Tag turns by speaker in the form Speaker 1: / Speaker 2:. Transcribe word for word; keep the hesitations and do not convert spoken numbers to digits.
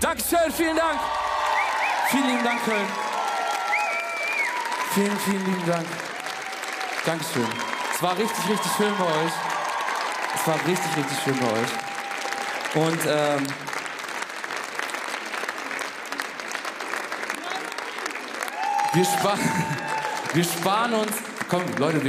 Speaker 1: Dankeschön, vielen Dank. Vielen lieben Dank, Köln. Vielen, vielen lieben Dank. Dankeschön. Es war richtig, richtig schön bei euch. Es war richtig, richtig schön bei euch. Und ähm, wir, sparen, wir sparen uns... Komm, Leute, wir